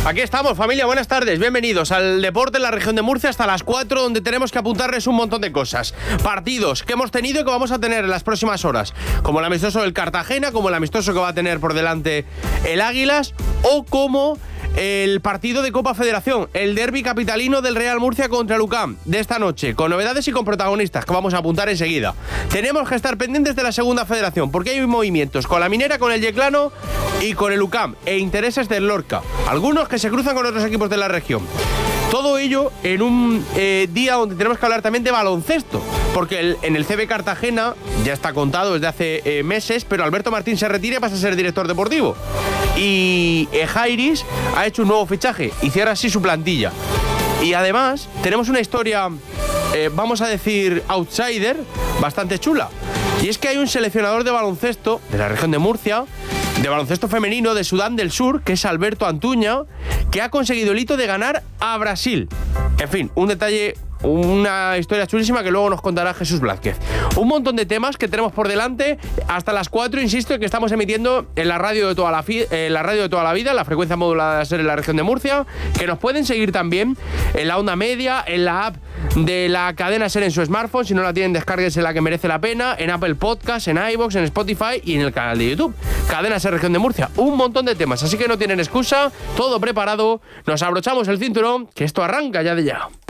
Aquí estamos, familia, buenas tardes, bienvenidos al Deporte en la región de Murcia hasta las 4, donde tenemos que apuntarles un montón de cosas. Partidos que hemos tenido y que vamos a tener en las próximas horas, como el amistoso del Cartagena, como el amistoso que va a tener por delante el Águilas, o como el partido de Copa Federación, el derbi capitalino del Real Murcia contra el UCAM de esta noche, con novedades y con protagonistas que vamos a apuntar enseguida. Tenemos que estar pendientes de la segunda federación, porque hay movimientos con la Minera, con el Yeclano y con el UCAM, e intereses del Lorca, algunos que se cruzan con otros equipos de la región. Todo ello en un día donde tenemos que hablar también de baloncesto, porque en el CB Cartagena ya está contado desde hace meses, pero Alberto Martín se retira y pasa a ser director deportivo. Y Jairis ha hecho un nuevo fichaje y cierra así su plantilla. Y además tenemos una historia, vamos a decir, outsider, bastante chula. Y es que hay un seleccionador de baloncesto de la región de Murcia, de baloncesto femenino de Sudán del Sur, que es Alberto Antuña, que ha conseguido el hito de ganar a Brasil. En fin, un detalle, una historia chulísima que luego nos contará Jesús Blázquez. Un montón de temas que tenemos por delante hasta las 4, insisto, que estamos emitiendo en la radio de toda la vida, en la frecuencia modulada de SER en la región de Murcia, que nos pueden seguir también en la onda media, en la app de la cadena SER en su smartphone. Si no la tienen, descárguense, la que merece la pena, en Apple Podcast, en iVoox, en Spotify y en el canal de YouTube. Cadena SER región de Murcia. Un montón de temas, así que no tienen excusa, todo preparado. Nos abrochamos el cinturón, que esto arranca ya de ya.